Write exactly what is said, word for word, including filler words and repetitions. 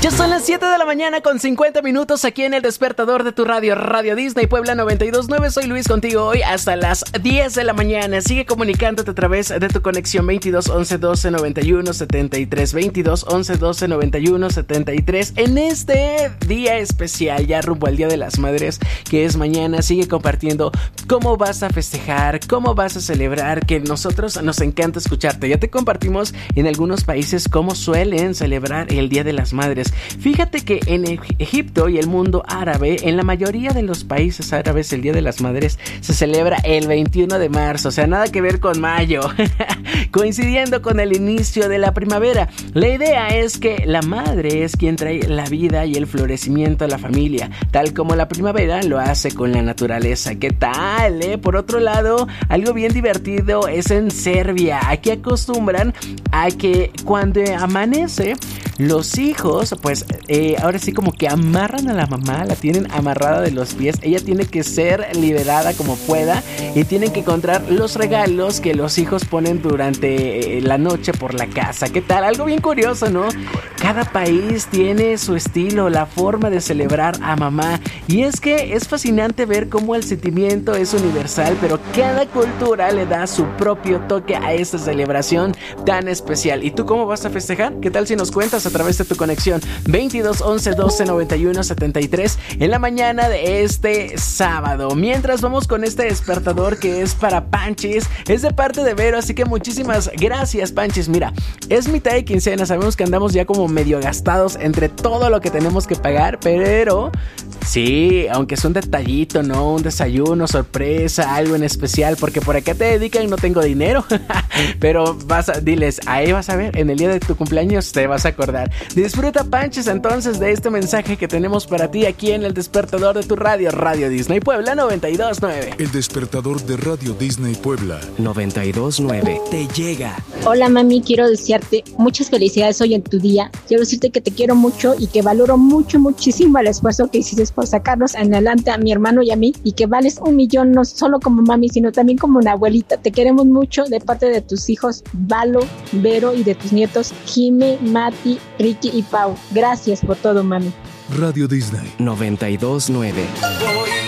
Ya son las siete de la mañana con cincuenta minutos aquí en el despertador de tu radio, Radio Disney Puebla noventa y dos punto nueve. Soy Luis contigo hoy hasta las diez de la mañana. Sigue comunicándote a través de tu conexión veintidós once doce noventa y uno setenta y tres, veintidós once doce noventa y uno setenta y tres. En este día especial, ya rumbo al Día de las Madres, que es mañana, sigue compartiendo cómo vas a festejar, cómo vas a celebrar, que nosotros nos encanta escucharte. Ya te compartimos en algunos países cómo suelen celebrar el Día de las Madres. Fíjate que en Egipto y el mundo árabe, en la mayoría de los países árabes, el Día de las Madres se celebra el veintiuno de marzo, o sea, nada que ver con mayo, coincidiendo con el inicio de la primavera. La idea es que la madre es quien trae la vida y el florecimiento a la familia, tal como la primavera lo hace con la naturaleza. ¿Qué tal, eh? Por otro lado, algo bien divertido es en Serbia. Aquí acostumbran a que cuando amanece, los hijos, pues eh, ahora sí como que amarran a la mamá, la tienen amarrada de los pies. Ella tiene que ser liberada como pueda y tienen que encontrar los regalos que los hijos ponen durante eh, la noche por la casa. ¿Qué tal? Algo bien curioso, ¿no? Cada país tiene su estilo, la forma de celebrar a mamá. Y es que es fascinante ver cómo el sentimiento es universal, pero cada cultura le da su propio toque a esta celebración tan especial. ¿Y tú cómo vas a festejar? ¿Qué tal si nos cuentas a través de tu conexión veintidós once doce noventa y uno setenta y tres en la mañana de este sábado? Mientras vamos con este despertador que es para Panchis, es de parte de Vero, así que muchísimas gracias, Panchis. Mira, es mitad de quincena, sabemos que andamos ya como medio gastados entre todo lo que tenemos que pagar, pero sí, aunque es un detallito, ¿no? Un desayuno, sorpresa, algo en especial, porque por acá te dedican, no tengo dinero, pero vas a, diles, ahí vas a ver, en el día de tu cumpleaños te vas a acordar. Disfruta, Panches, entonces, de este mensaje que tenemos para ti aquí en el despertador de tu radio, Radio Disney Puebla noventa y dos punto nueve. El despertador de Radio Disney Puebla noventa y dos punto nueve te llega. Hola, mami, quiero desearte muchas felicidades hoy en tu día. Quiero decirte que te quiero mucho y que valoro mucho, muchísimo el esfuerzo que hiciste por sacarnos adelante a mi hermano y a mí, y que vales un millón, no solo como mami, sino también como una abuelita. Te queremos mucho de parte de tus hijos Valo, Vero, y de tus nietos Jime, Mati, Ricky y Pau. Gracias por todo, mami. Radio Disney noventa y dos punto nueve.